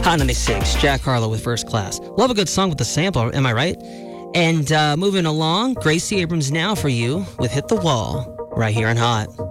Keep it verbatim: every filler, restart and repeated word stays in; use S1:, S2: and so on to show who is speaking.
S1: Hot ninety-six, Jack Harlow with First Class. Love a good song with the sample, am I right? And uh, moving along, Gracie Abrams now for you with Hit the Wall, right here on Hot.